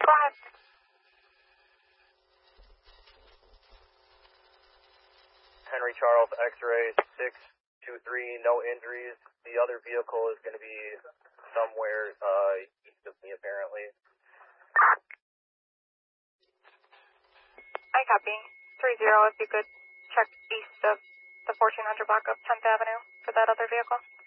Go ahead. Henry Charles, X-ray 623, no injuries. The other vehicle is going to be somewhere east of me, apparently. I copy. 30, if you could check east of the 1400 block of 10th Avenue for that other vehicle.